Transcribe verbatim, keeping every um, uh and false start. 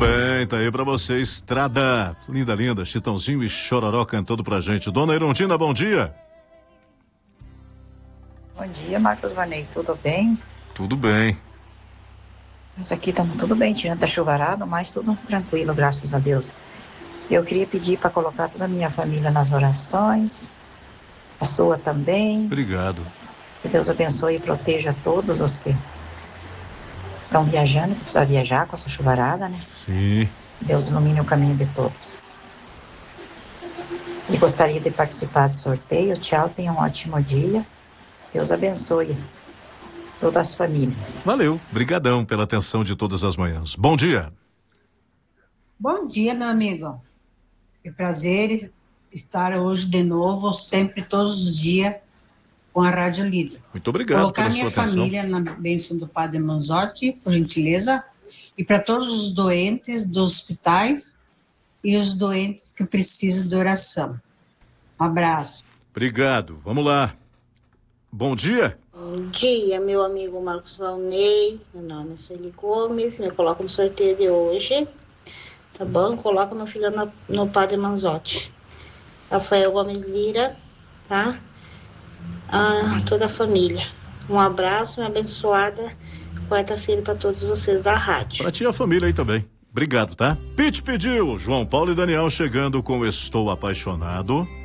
bem, tá aí pra você, Estrada. Linda, linda, Chitãozinho e Chororó cantando pra gente. Dona Irondina, bom dia. Bom dia, Marcos Vanei, tudo bem? Tudo bem. Nós aqui estamos tudo bem, tirando a chuvarada, mas tudo tranquilo, graças a Deus. Eu queria pedir para colocar toda a minha família nas orações, a sua também. Obrigado. Que Deus abençoe e proteja todos os que estão viajando, que precisam viajar com essa chuvarada, né? Sim. Deus ilumine o caminho de todos. E gostaria de participar do sorteio. Tchau, tenha um ótimo dia. Deus abençoe todas as famílias. Valeu, brigadão pela atenção de todas as manhãs. Bom dia. Bom dia, meu amigo. É prazer estar hoje de novo, sempre, todos os dias, com a Rádio Líder. Muito obrigado Colocar pela minha sua atenção. família na bênção do Padre Manzotti, por gentileza, e para todos os doentes dos hospitais e os doentes que precisam de oração. Um abraço. Obrigado, vamos lá. Bom dia. Bom dia, meu amigo Marcos Valnei. Meu nome é Sueli Gomes. Me coloca no sorteio de hoje. Tá bom? Coloca meu filho no, no Padre Manzotti. Rafael Gomes Lira, tá? Ah, toda a família. Um abraço, uma abençoada quarta-feira para todos vocês da rádio. Pra ti e a família aí também. Obrigado, tá? Pete pediu. João Paulo e Daniel chegando com Estou Apaixonado.